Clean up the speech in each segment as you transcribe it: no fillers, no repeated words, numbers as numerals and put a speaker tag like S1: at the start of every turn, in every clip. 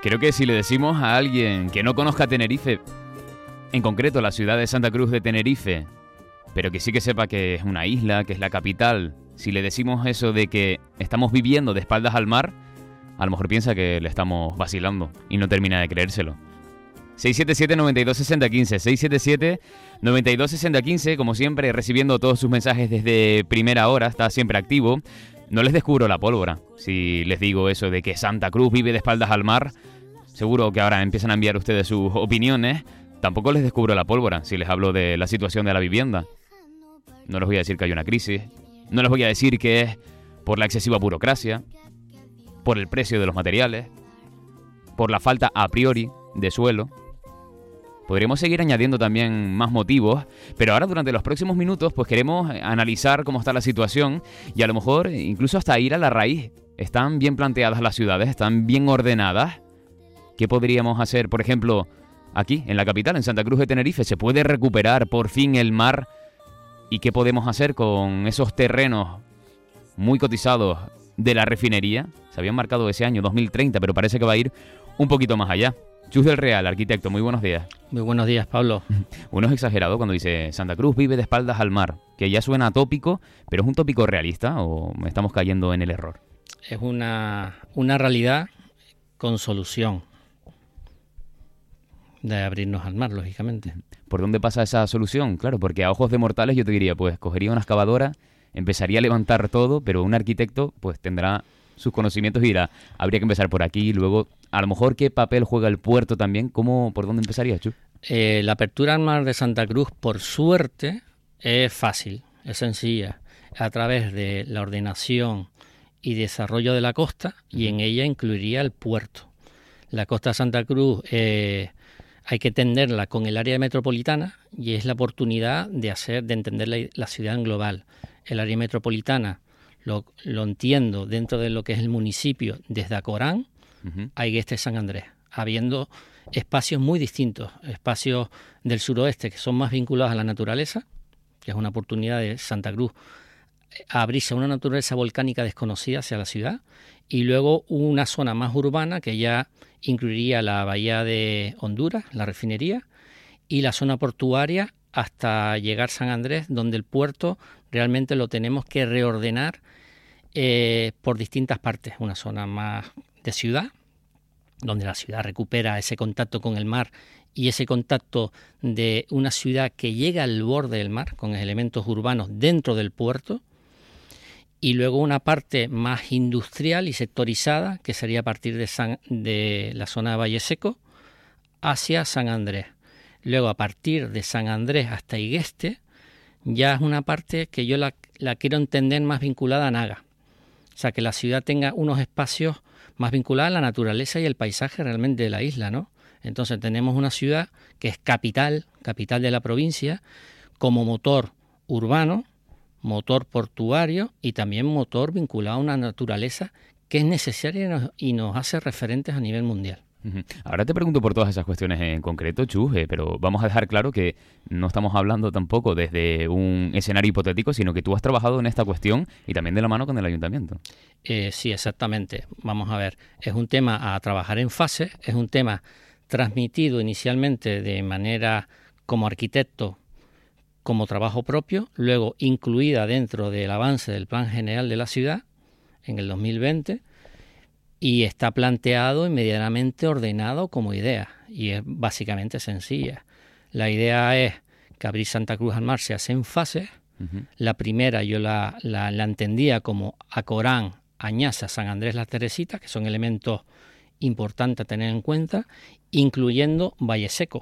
S1: Creo que si le decimos a alguien que no conozca Tenerife, en concreto la ciudad de Santa Cruz de Tenerife, pero que sí que sepa que es una isla, que es la capital, si le decimos eso de que estamos viviendo de espaldas al mar, a lo mejor piensa que le estamos vacilando y no termina de creérselo. 677-926015, 677-926015, como siempre, recibiendo todos sus mensajes desde primera hora, está siempre activo. No les descubro la pólvora. Si les digo eso de que Santa Cruz vive de espaldas al mar, seguro que ahora empiezan a enviar ustedes sus opiniones. Tampoco les descubro la pólvora si les hablo de la situación de la vivienda. No les voy a decir que hay una crisis, no les voy a decir que es por la excesiva burocracia, por el precio de los materiales, por la falta a priori de suelo. Podríamos seguir añadiendo también más motivos, pero ahora durante los próximos minutos pues queremos analizar cómo está la situación y a lo mejor incluso hasta ir a la raíz. ¿Están bien planteadas las ciudades? ¿Están bien ordenadas? ¿Qué podríamos hacer, por ejemplo, aquí en la capital, en Santa Cruz de Tenerife? ¿Se puede recuperar por fin el mar? ¿Y qué podemos hacer con esos terrenos muy cotizados de la refinería? Se habían marcado ese año 2030, pero parece que va a ir un poquito más allá. Chus del Real, arquitecto, muy buenos días.
S2: Muy buenos días, Pablo.
S1: Uno es exagerado cuando dice Santa Cruz vive de espaldas al mar, que ya suena tópico, pero ¿es un tópico realista o estamos cayendo en el error?
S2: Es una realidad con solución de abrirnos al mar, lógicamente.
S1: ¿Por dónde pasa esa solución? Claro, porque a ojos de mortales yo te diría, pues cogería una excavadora, empezaría a levantar todo, pero un arquitecto pues tendrá sus conocimientos y dirá, habría que empezar por aquí, y luego, a lo mejor, ¿qué papel juega el puerto también? ¿Por dónde empezaría, Chu?
S2: La apertura al mar de Santa Cruz, por suerte, es fácil, es sencilla, a través de la ordenación y desarrollo de la costa, y en ella incluiría el puerto. La costa de Santa Cruz hay que entenderla con el área metropolitana y es la oportunidad de entender la ciudad en global. El área metropolitana lo entiendo dentro de lo que es el municipio desde Acorán a Higueste San Andrés, habiendo espacios muy distintos, espacios del suroeste que son más vinculados a la naturaleza, que es una oportunidad de Santa Cruz a abrirse a una naturaleza volcánica desconocida hacia la ciudad, y luego una zona más urbana que ya incluiría la bahía de Honduras, la refinería, y la zona portuaria hasta llegar a San Andrés, donde el puerto realmente lo tenemos que reordenar por distintas partes. Una zona más de ciudad, donde la ciudad recupera ese contacto con el mar y ese contacto de una ciudad que llega al borde del mar, con elementos urbanos dentro del puerto, y luego una parte más industrial y sectorizada, que sería a partir de la zona de Valle Seco hacia San Andrés. Luego, a partir de San Andrés hasta Higueste, ya es una parte que yo la quiero entender más vinculada a Naga. O sea, que la ciudad tenga unos espacios más vinculados a la naturaleza y el paisaje realmente de la isla, ¿no? Entonces tenemos una ciudad que es capital de la provincia, como motor urbano, motor portuario y también motor vinculado a una naturaleza que es necesaria y nos hace referentes a nivel mundial.
S1: Ahora te pregunto por todas esas cuestiones en concreto, Chus, pero vamos a dejar claro que no estamos hablando tampoco desde un escenario hipotético, sino que tú has trabajado en esta cuestión y también de la mano con el ayuntamiento.
S2: Sí, exactamente. Vamos a ver, es un tema a trabajar en fases, es un tema transmitido inicialmente de manera como arquitecto, como trabajo propio, luego incluida dentro del avance del Plan General de la Ciudad en el 2020, y está planteado y medianamente ordenado como idea, y es básicamente sencilla. La idea es que abrir Santa Cruz al mar se hace en fases. La primera yo la entendía como Acorán, Añaza, San Andrés, Las Teresitas, que son elementos importantes a tener en cuenta, incluyendo Valle Seco.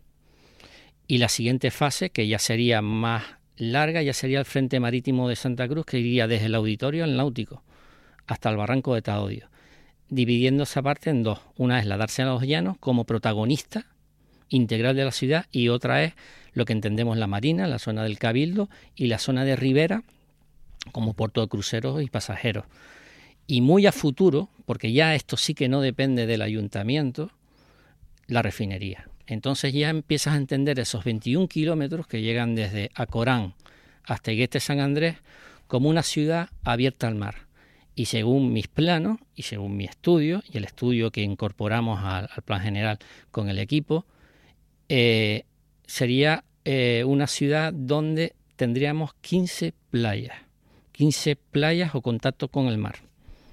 S2: Y la siguiente fase, que ya sería más larga, ya sería el Frente Marítimo de Santa Cruz, que iría desde el Auditorio al Náutico hasta el Barranco de Taodio, dividiendo esa parte en dos. Una es la Dársena a los Llanos como protagonista integral de la ciudad, y otra es lo que entendemos la Marina, la zona del Cabildo y la zona de Ribera como puerto de cruceros y pasajeros. Y muy a futuro, porque ya esto sí que no depende del ayuntamiento, la refinería. Entonces ya empiezas a entender esos 21 kilómetros que llegan desde Acorán hasta Higueste San Andrés como una ciudad abierta al mar. Y según mis planos y según mi estudio, y el estudio que incorporamos al plan general con el equipo, sería una ciudad donde tendríamos 15 playas o contacto con el mar,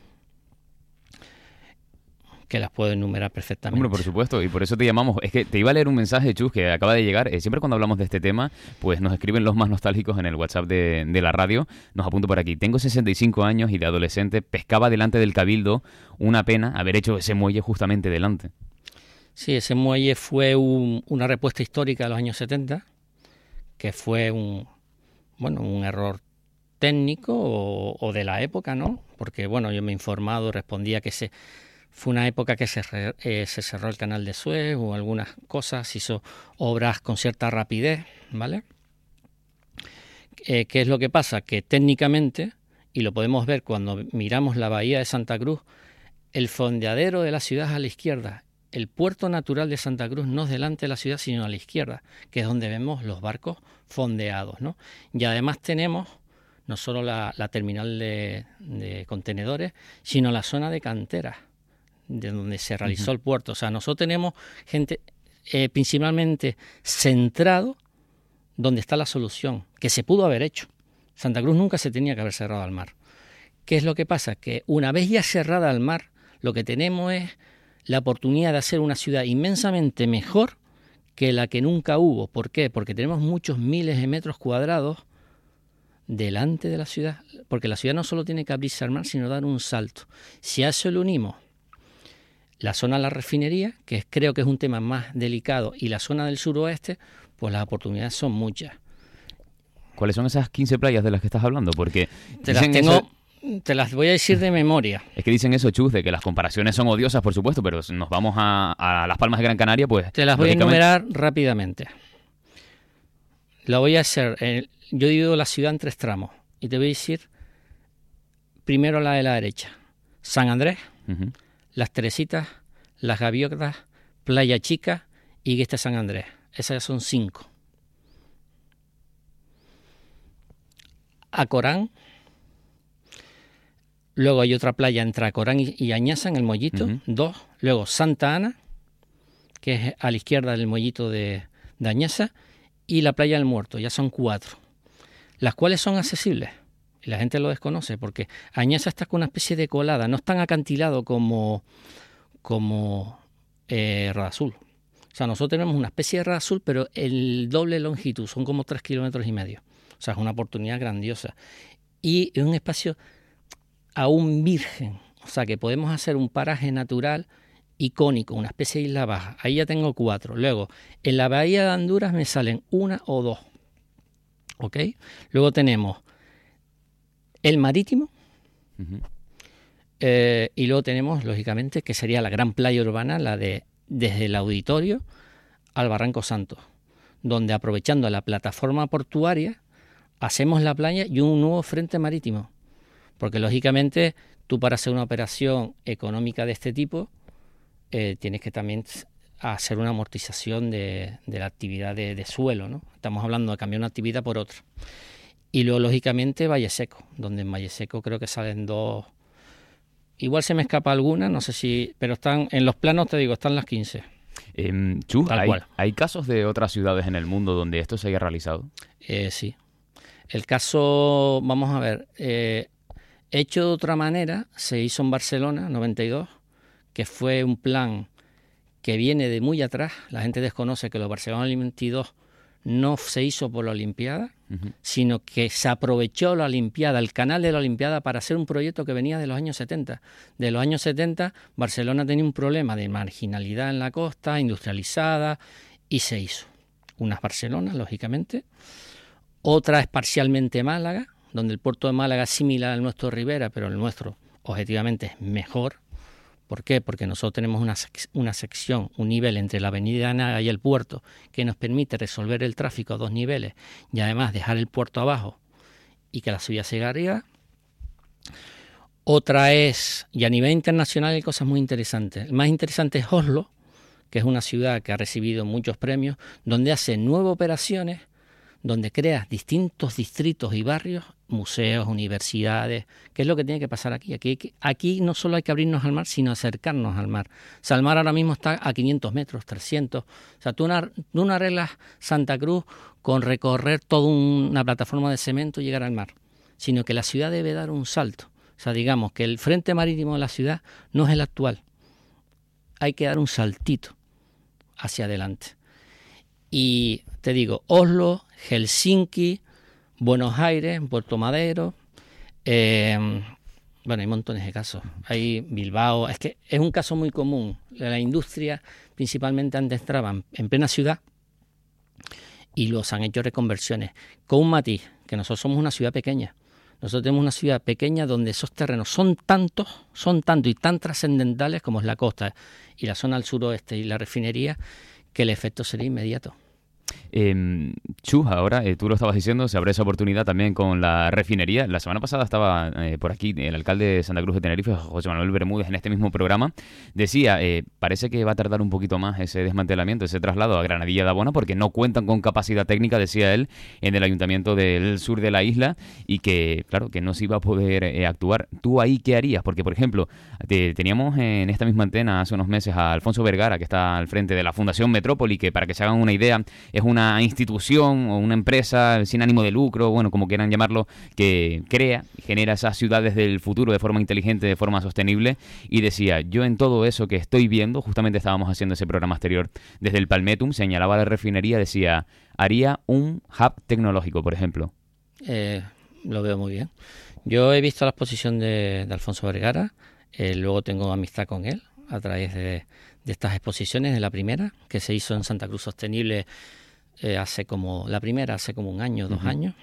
S2: que las puedo enumerar perfectamente.
S1: Hombre, por supuesto, y por eso te llamamos. Es que te iba a leer un mensaje, Chus, que acaba de llegar. Siempre cuando hablamos de este tema, pues nos escriben los más nostálgicos en el WhatsApp de la radio. Nos apunto por aquí. Tengo 65 años y de adolescente pescaba delante del Cabildo. Una pena haber hecho ese muelle justamente delante.
S2: Sí, ese muelle fue una respuesta histórica de los años 70, que fue un error técnico o de la época, ¿no? Porque, bueno, yo me he informado, respondía que fue una época que se cerró el canal de Suez o algunas cosas, se hizo obras con cierta rapidez, ¿vale? ¿Qué es lo que pasa? Que técnicamente, y lo podemos ver cuando miramos la bahía de Santa Cruz, el fondeadero de la ciudad es a la izquierda. El puerto natural de Santa Cruz no es delante de la ciudad, sino a la izquierda, que es donde vemos los barcos fondeados, ¿no? Y además tenemos no solo la terminal de contenedores, sino la zona de canteras, de donde se realizó el puerto. O sea, nosotros tenemos gente principalmente centrado donde está la solución, que se pudo haber hecho. Santa Cruz nunca se tenía que haber cerrado al mar. ¿Qué es lo que pasa? Que una vez ya cerrada al mar, lo que tenemos es la oportunidad de hacer una ciudad inmensamente mejor que la que nunca hubo. ¿Por qué? Porque tenemos muchos miles de metros cuadrados delante de la ciudad, porque la ciudad no solo tiene que abrirse al mar, sino dar un salto. Si a eso le unimos la zona de la refinería, que creo que es un tema más delicado, y la zona del suroeste, pues las oportunidades son muchas.
S1: ¿Cuáles son esas 15 playas de las que estás hablando? Porque
S2: te las voy a decir de memoria.
S1: Es que dicen eso, Chus, de que las comparaciones son odiosas, por supuesto, pero si nos vamos a Las Palmas de Gran Canaria, pues...
S2: Te las voy a enumerar rápidamente. Lo voy a hacer... yo divido la ciudad en 3 tramos, y te voy a decir primero la de la derecha. San Andrés, Las Teresitas, Las Gaviotas, Playa Chica y Gueste San Andrés. Esas son 5. Acorán. Luego hay otra playa entre Acorán y Añaza, en el Mollito, 2. Luego Santa Ana, que es a la izquierda del Mollito de Añaza, y la playa del Muerto, ya son 4. Las cuales son accesibles. Y la gente lo desconoce porque Añaza está con una especie de colada, no es tan acantilado como Rada Azul. O sea, nosotros tenemos una especie de Rada Azul, pero el doble longitud, son como 3,5 kilómetros. O sea, es una oportunidad grandiosa. Y es un espacio aún virgen, o sea, que podemos hacer un paraje natural icónico, una especie de isla baja. Ahí ya tengo 4. Luego, en la bahía de Honduras me salen 1 o 2. ¿Ok? Luego tenemos el Marítimo, y luego tenemos, lógicamente, que sería la gran playa urbana, la de desde el Auditorio al Barranco Santo, donde aprovechando la plataforma portuaria hacemos la playa y un nuevo frente marítimo, porque lógicamente tú, para hacer una operación económica de este tipo, tienes que también hacer una amortización de la actividad de suelo, ¿no? Estamos hablando de cambiar una actividad por otra. Y luego, lógicamente, Valle Seco, donde en Valle Seco creo que salen 2. Igual se me escapa alguna, no sé si... Pero están en los planos, te digo, están las 15.
S1: Chus, ¿hay casos de otras ciudades en el mundo donde esto se haya realizado?
S2: Sí. El caso, vamos a ver, hecho de otra manera, se hizo en Barcelona, 92, que fue un plan que viene de muy atrás. La gente desconoce que los Barcelona 92 no se hizo por la Olimpiada, sino que se aprovechó la Olimpiada, el canal de la Olimpiada, para hacer un proyecto que venía de los años 70. De los años 70, Barcelona tenía un problema de marginalidad en la costa, industrializada, y se hizo. Unas Barcelona, lógicamente. Otra es parcialmente Málaga, donde el puerto de Málaga es similar al nuestro Ribera, pero el nuestro objetivamente es mejor. ¿Por qué? Porque nosotros tenemos una sección, un nivel entre la avenida Anaga y el puerto, que nos permite resolver el tráfico a 2 niveles y además dejar el puerto abajo y que la ciudad siga arriba. Otra es, y a nivel internacional hay cosas muy interesantes. El más interesante es Oslo, que es una ciudad que ha recibido muchos premios, donde hace 9 operaciones, donde crea distintos distritos y barrios museos, universidades. ¿Qué es lo que tiene que pasar aquí? Aquí no solo hay que abrirnos al mar, sino acercarnos al mar. O sea, el mar ahora mismo está a 500 metros, 300. O sea, tú no arreglas Santa Cruz con recorrer toda una plataforma de cemento y llegar al mar, sino que la ciudad debe dar un salto. O sea, digamos que el frente marítimo de la ciudad no es el actual. Hay que dar un saltito hacia adelante. Y te digo, Oslo, Helsinki, Buenos Aires, Puerto Madero, bueno, hay montones de casos. Hay Bilbao, es que es un caso muy común. La industria principalmente antes entraban en plena ciudad y los han hecho reconversiones. Con un matiz, que nosotros somos una ciudad pequeña. Nosotros tenemos una ciudad pequeña donde esos terrenos son tantos y tan trascendentales como es la costa y la zona al suroeste y la refinería, que el efecto sería inmediato.
S1: Chus, ahora tú lo estabas diciendo, se abre esa oportunidad también con la refinería. La semana pasada estaba por aquí el alcalde de Santa Cruz de Tenerife, José Manuel Bermúdez, en este mismo programa. Decía, parece que va a tardar un poquito más ese desmantelamiento, ese traslado a Granadilla de Abona, porque no cuentan con capacidad técnica, decía él, en el ayuntamiento del sur de la isla, y que, claro, que no se iba a poder actuar. ¿Tú ahí qué harías? Porque, por ejemplo, teníamos en esta misma antena hace unos meses a Alfonso Vergara, que está al frente de la Fundación Metrópoli, que para que se hagan una idea, es una institución o una empresa sin ánimo de lucro, bueno, como quieran llamarlo, que crea y genera esas ciudades del futuro de forma inteligente, de forma sostenible, y decía, yo en todo eso que estoy viendo, justamente estábamos haciendo ese programa exterior desde el Palmetum, señalaba la refinería, decía, haría un hub tecnológico, por ejemplo.
S2: Lo veo muy bien. Yo he visto la exposición de Alfonso Vergara, luego tengo amistad con él a través de estas exposiciones, de la primera, que se hizo en Santa Cruz Sostenible hace como un año, 2 años,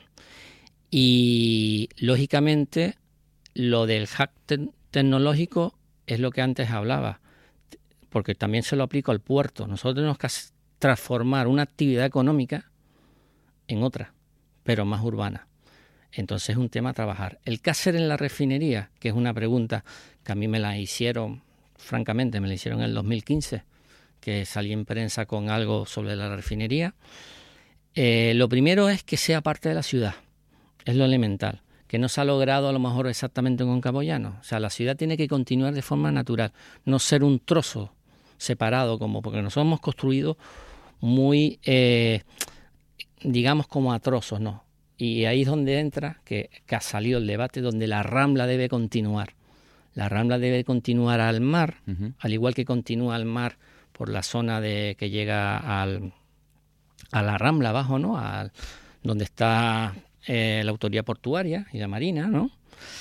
S2: y lógicamente lo del hack tecnológico es lo que antes hablaba, porque también se lo aplico al puerto. Nosotros tenemos que transformar una actividad económica en otra, pero más urbana. Entonces es un tema a trabajar. El qué hacer en la refinería, que es una pregunta que a mí me la hicieron, francamente, me la hicieron en el 2015, que salí en prensa con algo sobre la refinería. Lo primero es que sea parte de la ciudad, es lo elemental, que no se ha logrado a lo mejor exactamente con Caboyano. O sea, la ciudad tiene que continuar de forma natural, no ser un trozo separado, porque nosotros hemos construido muy, digamos, como a trozos, ¿no? Y ahí es donde entra, que ha salido el debate, donde la Rambla debe continuar. La Rambla debe continuar al mar, al igual que continúa al mar por la zona que llega a la Rambla abajo, ¿no? Donde está la autoridad portuaria y la marina, ¿no?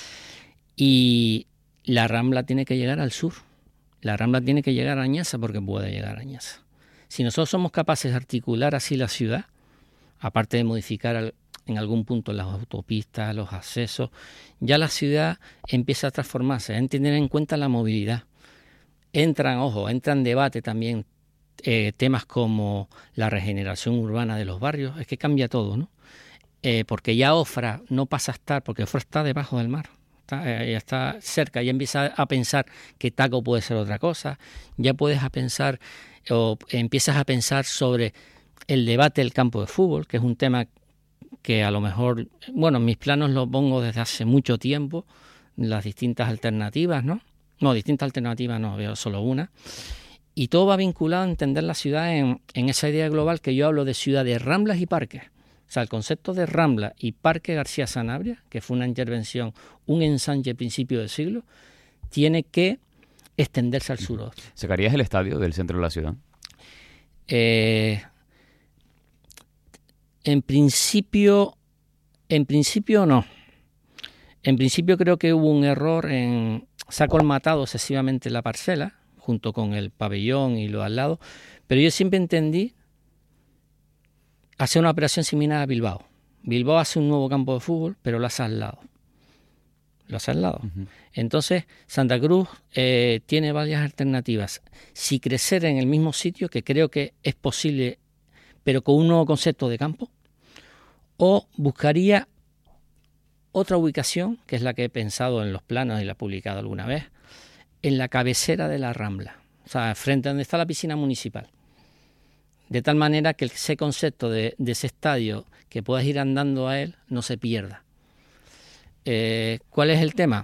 S2: Y la Rambla tiene que llegar al sur. La Rambla tiene que llegar a Añaza porque puede llegar a Añaza. Si nosotros somos capaces de articular así la ciudad, aparte de modificar en algún punto las autopistas, los accesos, ya la ciudad empieza a transformarse, a tener en cuenta la movilidad. Entra en debate también temas como la regeneración urbana de los barrios. Es que cambia todo, ¿no? Porque ya Ofra no pasa a estar, porque Ofra está debajo del mar, ya está cerca, ya empieza a pensar que Taco puede ser otra cosa, ya empiezas a pensar sobre el debate del campo de fútbol, que es un tema que a lo mejor, bueno, en mis planos lo pongo desde hace mucho tiempo, las distintas alternativas, ¿no? No, distintas alternativas no, veo solo una. Y todo va vinculado a entender la ciudad en esa idea global que yo hablo de ciudad de ramblas y parques. O sea, el concepto de Rambla y Parque García Sanabria, que fue una intervención, un ensanche a principio del siglo, tiene que extenderse al suroeste.
S1: ¿Sacarías el estadio del centro de la ciudad?
S2: En principio no. En principio creo que hubo un error se ha colmatado excesivamente la parcela, junto con el pabellón y lo al lado, pero yo siempre entendí hacer una operación similar a Bilbao. Bilbao hace un nuevo campo de fútbol, pero lo hace al lado. Uh-huh. Entonces, Santa Cruz tiene varias alternativas. Si crecer en el mismo sitio, que creo que es posible, pero con un nuevo concepto de campo, o buscaría otra ubicación, que es la que he pensado en los planos y la he publicado alguna vez, en la cabecera de la Rambla, o sea, frente a donde está la piscina municipal. De tal manera que ese concepto de ese estadio, que puedas ir andando a él, no se pierda. ¿Cuál es el tema?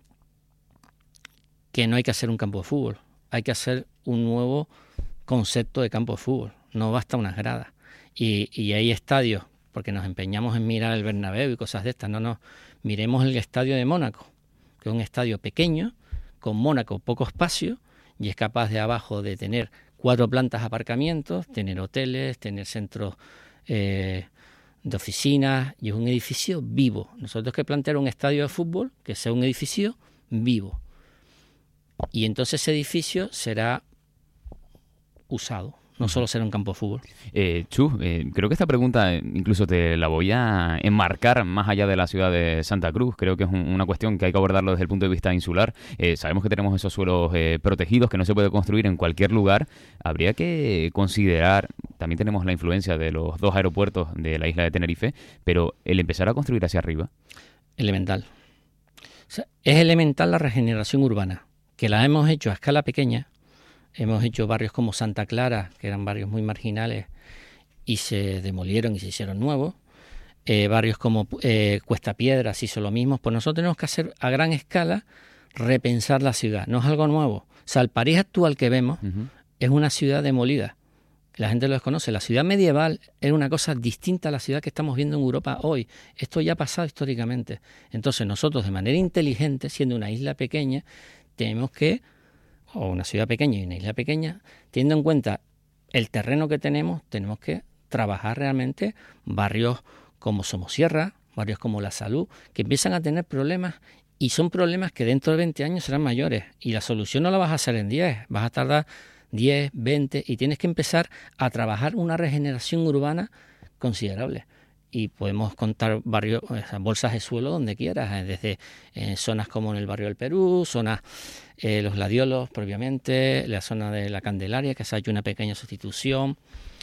S2: Que no hay que hacer un campo de fútbol, hay que hacer un nuevo concepto de campo de fútbol, no basta unas gradas. Y hay estadios, porque nos empeñamos en mirar el Bernabéu y cosas de estas, no, miremos el estadio de Mónaco, que es un estadio pequeño, con Mónaco poco espacio, y es capaz de abajo de tener 4 plantas de aparcamientos, tener hoteles, tener centros de oficinas, y es un edificio vivo. Nosotros hay que plantear un estadio de fútbol que sea un edificio vivo. Y entonces ese edificio será usado, no solo será un campo de fútbol.
S1: Chus, creo que esta pregunta incluso te la voy a enmarcar más allá de la ciudad de Santa Cruz. Creo que es una cuestión que hay que abordarlo desde el punto de vista insular. Sabemos que tenemos esos suelos protegidos, que no se puede construir en cualquier lugar. Habría que considerar, también tenemos la influencia de los 2 aeropuertos de la isla de Tenerife, pero el empezar a construir hacia arriba.
S2: Elemental. O sea, es elemental la regeneración urbana, que la hemos hecho a escala pequeña. Hemos hecho barrios como Santa Clara, que eran barrios muy marginales y se demolieron y se hicieron nuevos. Barrios como Cuesta Piedra se hizo lo mismo. Pues nosotros tenemos que hacer a gran escala, repensar la ciudad. No es algo nuevo. O sea, el París actual que vemos es una ciudad demolida. La gente lo desconoce. La ciudad medieval era una cosa distinta a la ciudad que estamos viendo en Europa hoy. Esto ya ha pasado históricamente. Entonces nosotros, de manera inteligente, siendo una isla pequeña, tenemos que, o una ciudad pequeña y una isla pequeña, teniendo en cuenta el terreno que tenemos que trabajar realmente barrios como Somosierra, barrios como La Salud, que empiezan a tener problemas, y son problemas que dentro de 20 años serán mayores, y la solución no la vas a hacer en 10, vas a tardar 10, 20, y tienes que empezar a trabajar una regeneración urbana considerable. Y podemos contar barrios, bolsas de suelo donde quieras, desde zonas como en el barrio del Perú, zonas Los Gladiolos propiamente, la zona de la Candelaria, que se ha hecho una pequeña sustitución,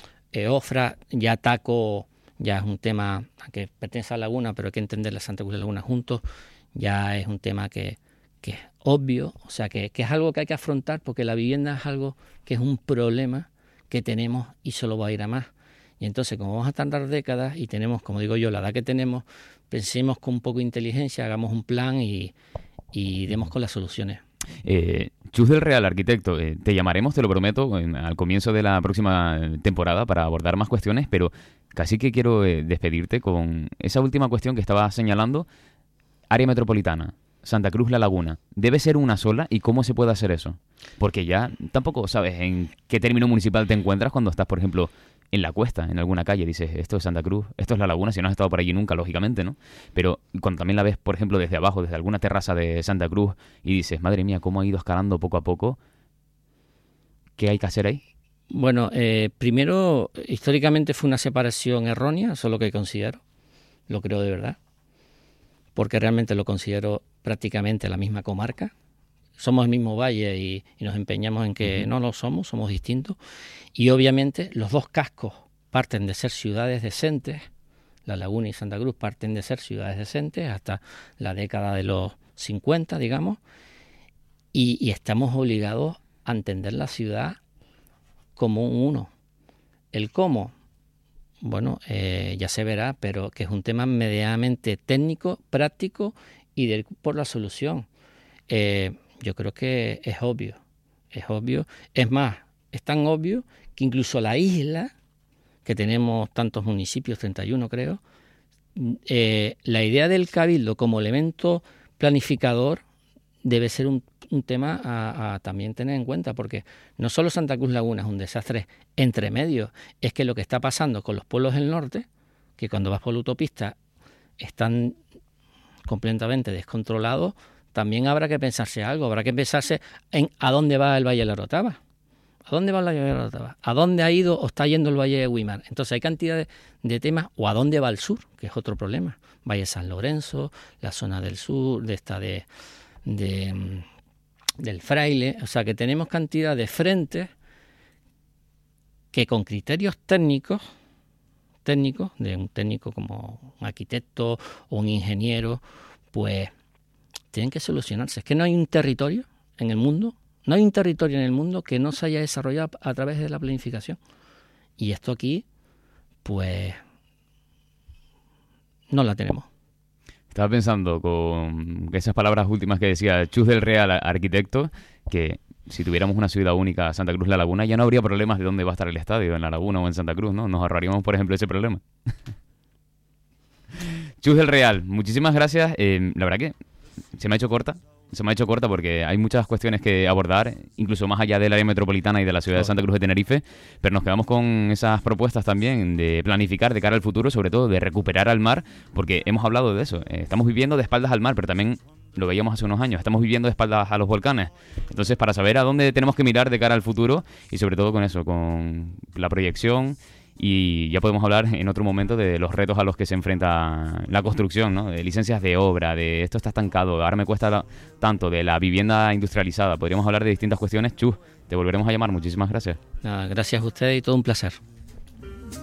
S2: Ofra, ya Taco, ya es un tema que pertenece a la Laguna, pero hay que entender la Santa Cruz y la Laguna juntos, ya es un tema que es obvio, o sea, que es algo que hay que afrontar, porque la vivienda es algo que es un problema que tenemos y solo va a ir a más. Y entonces, como vamos a tardar décadas y tenemos, como digo yo, la edad que tenemos, pensemos con un poco de inteligencia, hagamos un plan y demos con las soluciones.
S1: Chus del Real, arquitecto, te llamaremos, te lo prometo, al comienzo de la próxima temporada para abordar más cuestiones, pero casi que quiero despedirte con esa última cuestión que estaba señalando. Área metropolitana, Santa Cruz, La Laguna, ¿debe ser una sola y cómo se puede hacer eso? Porque ya tampoco sabes en qué término municipal te encuentras cuando estás, por ejemplo, en la cuesta, en alguna calle, dices, esto es Santa Cruz, esto es La Laguna, si no has estado por allí nunca, lógicamente, ¿no? Pero cuando también la ves, por ejemplo, desde abajo, desde alguna terraza de Santa Cruz, y dices, madre mía, cómo ha ido escalando poco a poco, ¿qué hay que hacer ahí?
S2: Bueno, primero, históricamente fue una separación errónea, eso es lo que considero, lo creo de verdad, porque realmente lo considero prácticamente la misma comarca. Somos el mismo valle y nos empeñamos en que no lo somos distintos. Y obviamente los 2 cascos parten de ser ciudades decentes, La Laguna y Santa Cruz parten de ser ciudades decentes hasta la década de los 50, digamos, y estamos obligados a entender la ciudad como un uno. El cómo, bueno, ya se verá, pero que es un tema medianamente técnico, práctico y de ir por la solución. Yo creo que es obvio. Es más, es tan obvio que incluso la isla, que tenemos tantos municipios, 31 creo, la idea del cabildo como elemento planificador debe ser un tema a también tener en cuenta, porque no solo Santa Cruz Laguna es un desastre entre medios, es que lo que está pasando con los pueblos del norte, que cuando vas por la autopista están completamente descontrolados, también habrá que pensarse algo, habrá que pensarse en a dónde va el Valle de la Orotava. ¿A dónde va el Valle de la Orotava? ¿A dónde ha ido o está yendo el Valle de Güímar? Entonces hay cantidad de temas, o a dónde va el sur, que es otro problema. Valle de San Lorenzo, la zona del sur, del Fraile, o sea que tenemos cantidad de frentes que con criterios técnicos, de un técnico como un arquitecto o un ingeniero, pues tienen que solucionarse. Es que no hay un territorio en el mundo, que no se haya desarrollado a través de la planificación. Y esto aquí, pues, no la tenemos.
S1: Estaba pensando con esas palabras últimas que decía Chus del Real, arquitecto, que si tuviéramos una ciudad única, Santa Cruz La Laguna, ya no habría problemas de dónde va a estar el estadio, en La Laguna o en Santa Cruz, ¿no? Nos ahorraríamos, por ejemplo, ese problema. Chus del Real, muchísimas gracias. La verdad que se me ha hecho corta porque hay muchas cuestiones que abordar, incluso más allá del área metropolitana y de la ciudad de Santa Cruz de Tenerife, pero nos quedamos con esas propuestas también de planificar de cara al futuro, sobre todo de recuperar al mar, porque hemos hablado de eso. Estamos viviendo de espaldas al mar, pero también lo veíamos hace unos años, estamos viviendo de espaldas a los volcanes. Entonces, para saber a dónde tenemos que mirar de cara al futuro y sobre todo con eso, con la proyección. Y ya podemos hablar en otro momento de los retos a los que se enfrenta la construcción, ¿no? De licencias de obra, de esto está estancado, ahora me cuesta tanto, de la vivienda industrializada. Podríamos hablar de distintas cuestiones. Chus, te volveremos a llamar. Muchísimas gracias.
S2: Gracias a ustedes y todo un placer.